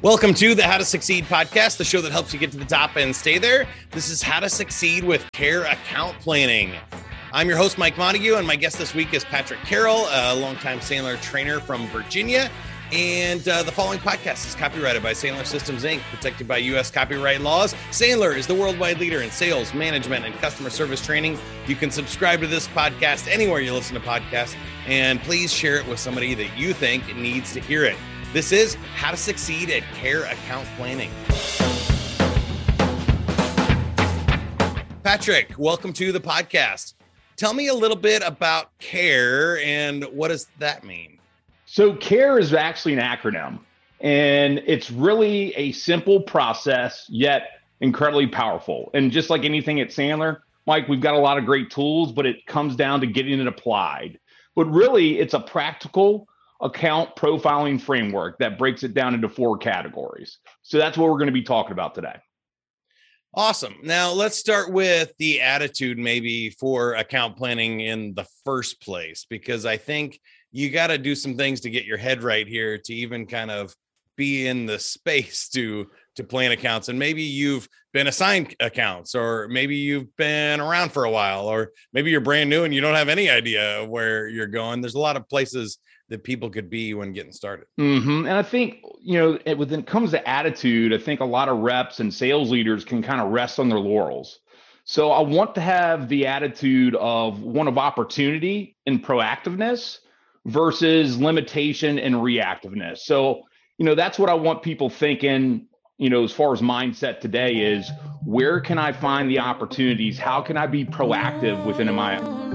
Welcome to the How to Succeed podcast, the show that helps you get to the top and stay there. This is How to Succeed with Care Account Planning. I'm your host, Mike Montague, and my guest this week is Patrick Carroll, a longtime Sandler trainer from Virginia. And the following podcast is copyrighted by Sandler Systems, Inc., protected by U.S. copyright laws. Sandler is the worldwide leader in sales, management, and customer service training. You can subscribe to this podcast anywhere you listen to podcasts, and please share it with somebody that you think needs to hear it. This is How to Succeed at Care Account Planning. Patrick, welcome to the podcast. Tell me a little bit about CARE and what does that mean? So CARE is actually an acronym, and it's really a simple process, yet incredibly powerful. And just like anything at Sandler, Mike, we've got a lot of great tools, but it comes down to getting it applied. But really, it's a practical account profiling framework that breaks it down into 4 categories. So that's what we're going to be talking about today. Awesome. Now let's start with the attitude maybe for account planning in the first place, because I think you got to do some things to get your head right here to even kind of be in the space to plan accounts. And maybe you've been assigned accounts, or maybe you've been around for a while, or maybe you're brand new and you don't have any idea where you're going. There's a lot of places that people could be when getting started. And I think, when it comes to attitude, I think a lot of reps and sales leaders can kind of rest on their laurels. So I want to have the attitude of one of opportunity and proactiveness versus limitation and reactiveness. So, that's what I want people thinking, as far as mindset today is, where can I find the opportunities? How can I be proactive within my